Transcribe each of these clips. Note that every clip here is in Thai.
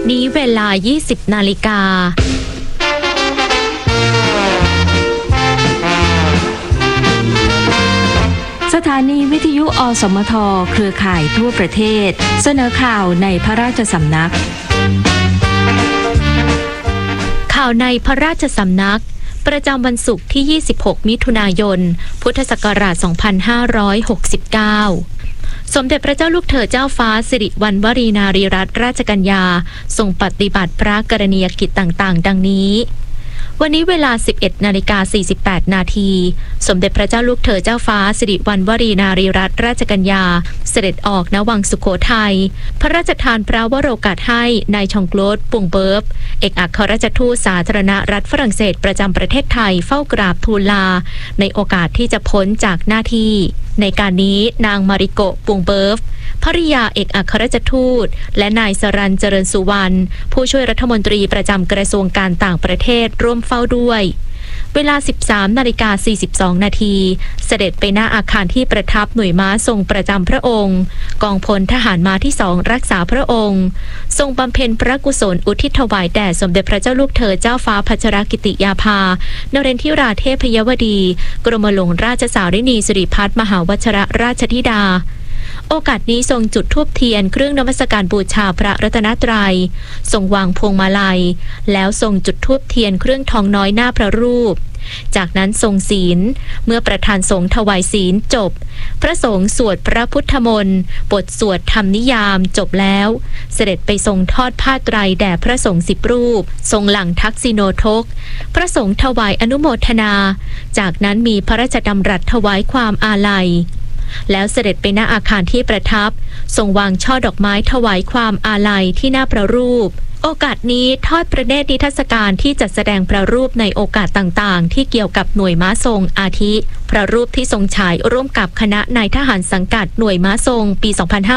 นี้เวลา 20 นาฬิกาสถานีวิทยุอสมทเครือข่ายทั่วประเทศเสนอข่าวในพระราชสำนักข่าวในพระราชสำนักประจำวันศุกร์ที่ 26 มิถุนายน พุทธศักราช 2569 สมเด็จพระเจ้าลูกเธอเจ้าฟ้าสิริวัณวรีนารีรัตนราชกัญญาทรงปฏิบัติพระกรณียกิจต่างๆ ดังนี้วันนี้เวลา 11:48 นาทีสมเด็จพระเจ้าลูกเธอเจ้าฟ้าสิริวัณวรีนารีรัตนราชกัญญาเสด็จออกณวังสุโขทัยพระราชทานพระวโรกาสให้นายชองโกลดปุงเบิร์ฟเอกอัครราชทูตสาธารณรัฐฝรั่งเศสประจำประเทศไทยเฝ้ากราบทูลลาในโอกาสที่จะพ้นจากหน้าที่ในการนี้นางมาริโกะปุงเบิร์ฟภริยาเอกอัครราชทูตและนายสรัญเจริญสุวรรณผู้ช่วยรัฐมนตรีประจำกระทรวงการต่างประเทศร่วมเฝ้าด้วยเวลา 13:42 นาทีเสด็จไปหน้าอาคารที่ประทับหน่วยม้าทรงประจำพระองค์กองพลทหารม้าที่ 2รักษาพระองค์ทรงบำเพ็ญพระกุศลอุทิศถวายแด่สมเด็จพระเจ้าลูกเธอเจ้าฟ้าพัชรกิติยาภานเรนทิราเทพยวดีกรมหลวงราชสารินีสิริพัฒน์มหาวชรราชธิดาโอกาสนี้ทรงจุดธูปเทียนเครื่องนมัสการบูชาพระรัตนตรัยทรงวางพวงมาลัยแล้วทรงจุดธูปเทียนเครื่องทองน้อยหน้าพระรูปจากนั้นทรงศีลเมื่อประธานสงฆ์ถวายศีลจบพระสงฆ์สวดพระพุทธมนต์บทสวดธรรมนิยามจบแล้วเสด็จไปทรงทอดผ้าไตรแด่พระสงฆ์10 รูปทรงหลั่งทักษิโนทกพระสงฆ์ถวายอนุโมทนาจากนั้นมีพระราชดำรัสถวายความอาลัยแล้วเสด็จไปหน้าอาคารที่ประทับทรงวางช่อดอกไม้ถวายความอาลัยที่หน้าพระรูปโอกาสนี้ทอดพระเนตรนิทรรศการที่จัดแสดงพระรูปในโอกาสต่างๆที่เกี่ยวกับหน่วยม้าทรงอาทิพระรูปที่ทรงฉายร่วมกับคณะนายทหารสังกัดหน่วยม้าทรงปี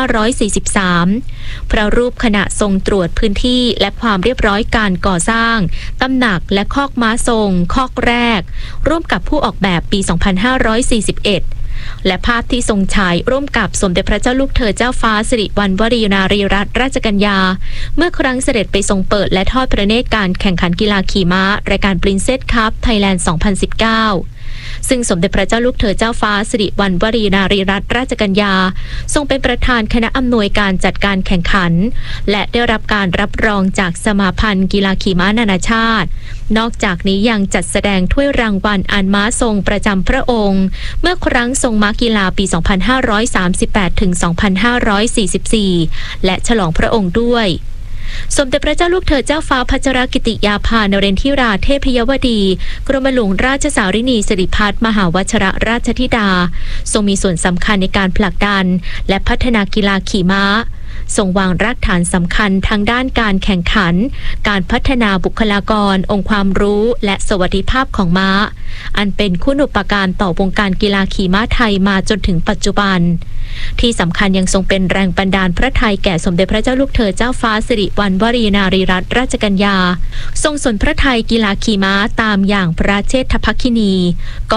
2543 พระรูปขณะทรงตรวจพื้นที่และความเรียบร้อยการก่อสร้างตำหนักและคอกม้าทรงคอกแรกร่วมกับผู้ออกแบบปี 2541และภาพที่ทรงฉายร่วมกับสมเด็จพระเจ้าลูกเธอเจ้าฟ้าสิริวัณวรีนารีรัตนราชกัญญาเมื่อครั้งเสด็จไปทรงเปิดและทอดพระเนตรการแข่งขันกีฬาขี่ม้ารายการ Princess Cup Thailand 2019 ซึ่งสมเด็จพระเจ้าลูกเธอเจ้าฟ้าสิริวัณวรีนารีรัตนราชกัญญาทรงเป็นประธานคณะอำนวยการจัดการแข่งขันและได้รับการรับรองจากสมาพันธ์กีฬาขี่ม้านานาชาตินอกจากนี้ยังจัดแสดงถ้วยรางวัลอันม้าทรงประจำพระองค์เมื่อครั้งทรงม้ากีฬาปี 2538 ถึง 2544 และฉลองพระองค์ด้วยสมเด็จพระเจ้าลูกเธอเจ้าฟ้าพัชรกิติยาภานเรนทิราเทพยวดีกรมหลวงราชสารินีสิริพัฒน์มหาวชรราชธิดาทรงมีส่วนสำคัญในการผลักดันและพัฒนากีฬาขี่ม้าทรงวางรากฐานสำคัญทางด้านการแข่งขันการพัฒนาบุคลากรองค์ความรู้และสวัสดิภาพของม้าอันเป็นคุณูปการต่อวงการกีฬาขี่ม้าไทยมาจนถึงปัจจุบันที่สำคัญยังทรงเป็นแรงบันดาลพระทัยแก่สมเด็จพระเจ้าลูกเธอเจ้าฟ้าสิริวัณวรีนารีรัตนราชกัญญาทรงสนพระทัยกีฬาขี่ม้าตามอย่างพระเชษฐภคินี